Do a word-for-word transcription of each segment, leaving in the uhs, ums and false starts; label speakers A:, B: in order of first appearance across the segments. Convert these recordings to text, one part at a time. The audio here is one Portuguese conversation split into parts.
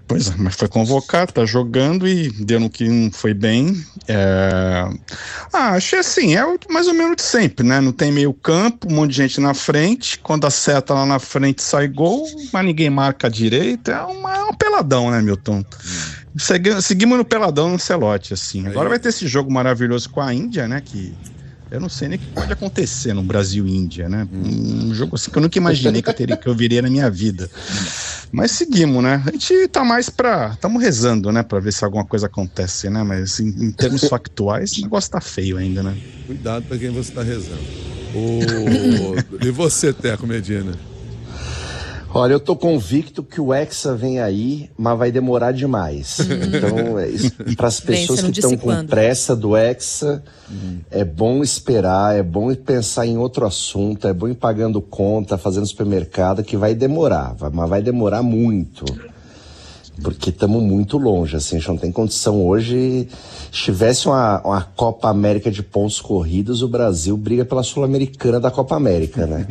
A: Pois é, mas foi convocado, tá jogando e deu no que não foi bem. É... Ah, achei assim, é mais ou menos de sempre, né? Não tem meio campo, um monte de gente na frente, quando acerta lá na frente sai gol, mas ninguém marca a direita, é, uma, é um peladão, né, Milton? Segui, seguimos no peladão no Celote, assim. Agora vai ter esse jogo maravilhoso com a Índia, né, que... Eu não sei nem o que pode acontecer no Brasil e Índia, né? Um jogo assim que eu nunca imaginei que eu, teria, que eu viria na minha vida. Mas seguimos, né? A gente tá mais pra... Estamos rezando, né? Pra ver se alguma coisa acontece, né? Mas assim, em termos factuais, o negócio tá feio ainda, né?
B: Cuidado pra quem você tá rezando. O... E você, Teco Medina?
C: Olha, eu tô convicto que o Hexa vem aí, mas vai demorar demais. Então, é, para as pessoas que estão com pressa do Hexa, uhum. é bom esperar, é bom pensar em outro assunto, é bom ir pagando conta, fazendo supermercado, que vai demorar, mas vai demorar muito. Porque estamos muito longe, assim, a gente não tem condição hoje. Se tivesse uma, uma Copa América de pontos corridos, o Brasil briga pela Sul-Americana da Copa América, né?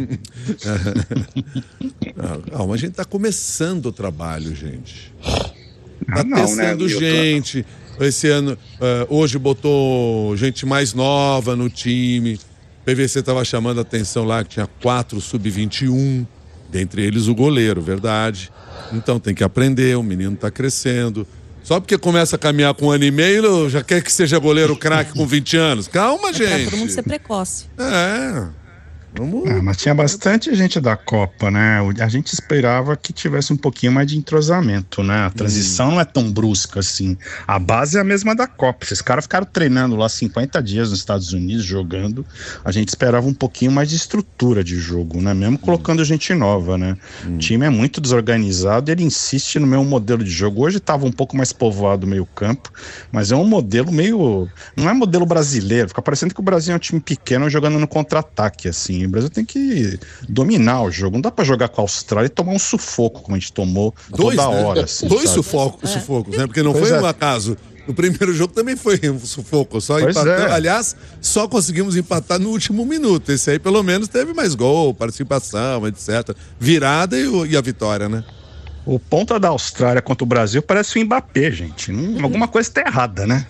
B: Calma, a gente tá começando o trabalho, gente. Tá
A: ah, não,
B: testando
A: né,
B: gente. Esse ano, uh, hoje botou gente mais nova no time. P V C tava chamando a atenção lá que tinha quatro sub vinte e um, dentre eles o goleiro, verdade. Então tem que aprender, o menino tá crescendo. Só porque começa a caminhar com um ano e meio, já quer que seja goleiro craque com vinte anos. Calma,
D: é
B: gente.
D: Pra todo mundo ser precoce.
B: É. Vamos...
A: Ah, mas tinha bastante gente da Copa, né? A gente esperava que tivesse um pouquinho mais de entrosamento, né? A transição hum. não é tão brusca assim. A base é a mesma da Copa. Esses caras ficaram treinando lá cinquenta dias nos Estados Unidos, jogando. A gente esperava um pouquinho mais de estrutura de jogo, né? Mesmo colocando hum. gente nova, né? Hum. O time é muito desorganizado e ele insiste no mesmo modelo de jogo. Hoje estava um pouco mais povoado o meio campo, mas é um modelo meio... Não é modelo brasileiro. Fica parecendo que o Brasil é um time pequeno jogando no contra-ataque, assim. O Brasil tem que dominar o jogo. Não dá pra jogar com a Austrália e tomar um sufoco, como a gente tomou
B: Dois,
A: toda
B: né?
A: hora. Assim,
B: Dois sufocos, é. sufocos, né? Porque não pois foi é. um acaso. No primeiro jogo também foi um sufoco. Só empatou. É. Aliás, só conseguimos empatar no último minuto. Esse aí, pelo menos, teve mais gol, participação, etcétera. Virada e, o, e a vitória, né?
A: O ponta da Austrália contra o Brasil parece o Mbappé, gente. Hum, alguma coisa tá errada, né?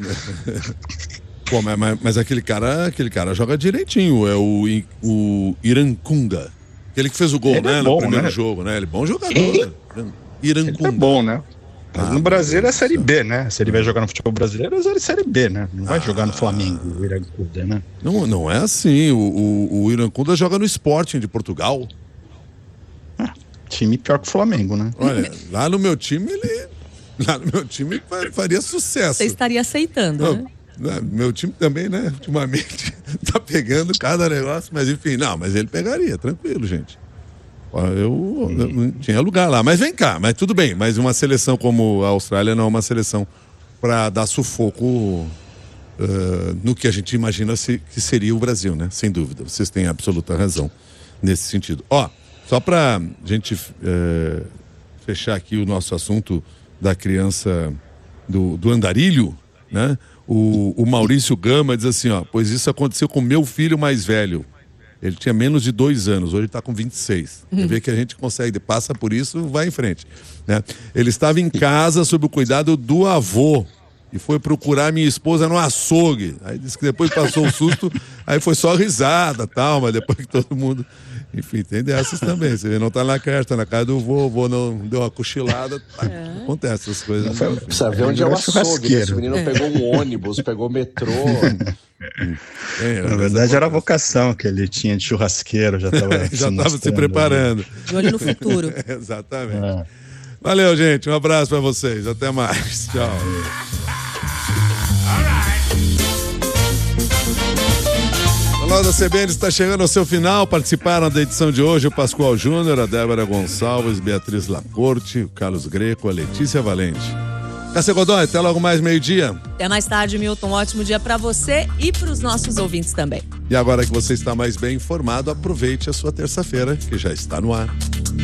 B: Pô, mas, mas, mas aquele cara, aquele cara joga direitinho, é o, o Irancunda. Aquele que fez o gol, ele né, é bom, no primeiro né? jogo, né? Ele é bom jogador. Irancunda.
A: Ele é bom, né? Mas ah, no Brasil é Série B, né? Se ele vai jogar no futebol brasileiro, é Série B, né? Não vai ah, jogar no Flamengo, o Irancunda, né?
B: Não, não é assim. O, o, o Irancunda joga no Sporting de Portugal.
A: Ah, time pior que o Flamengo, né?
B: Olha, lá no meu time, ele... Lá no meu time faria sucesso.
D: Você estaria aceitando, não, né?
B: Meu time também, né, ultimamente tá pegando cada negócio, mas enfim, não, mas ele pegaria, tranquilo, gente. Eu, eu não tinha lugar lá, mas vem cá, mas tudo bem, mas uma seleção como a Austrália não é uma seleção para dar sufoco uh, no que a gente imagina se, que seria o Brasil, né, sem dúvida, vocês têm absoluta razão nesse sentido. Ó, só pra gente uh, fechar aqui o nosso assunto da criança do, do andarilho, né? O, o Maurício Gama diz assim, ó, pois isso aconteceu com meu filho mais velho. Ele tinha menos de dois anos, hoje está com vinte e seis. Uhum. Você vê que a gente consegue, passa por isso, vai em frente. Né? Ele estava em casa sob o cuidado do avô e foi procurar minha esposa no açougue. Aí disse que depois passou o susto, aí foi só risada, tal, mas depois que todo mundo... Enfim, tem dessas também. Você não tá na casa, tá na casa do vô, o vô não deu uma cochilada. É. Acontece essas coisas.
C: Foi, precisa ver onde é o açougue. Esse menino é. pegou um ônibus, pegou o metrô.
A: É, na verdade era a vocação que ele tinha de churrasqueiro, já estava
B: já estava se preparando.
D: De olho no futuro.
B: Exatamente. É. Valeu, gente. Um abraço para vocês. Até mais. Tchau. A Jornal da C B N está chegando ao seu final. Participaram da edição de hoje o Pascoal Júnior, a Débora Gonçalves, Beatriz Lacorte, o Carlos Greco, a Letícia Valente. Cássia Godoy, até logo mais meio-dia.
D: Até mais tarde, Milton. Um ótimo dia para você e para os nossos ouvintes também.
B: E agora que você está mais bem informado, aproveite a sua terça-feira, que já está no ar.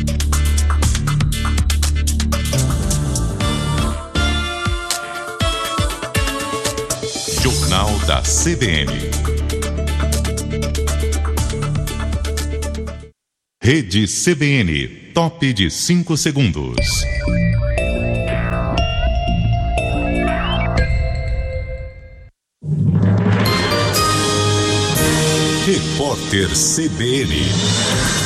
E: Jornal da C B N. Rede C B N, top de cinco segundos. Repórter C B N.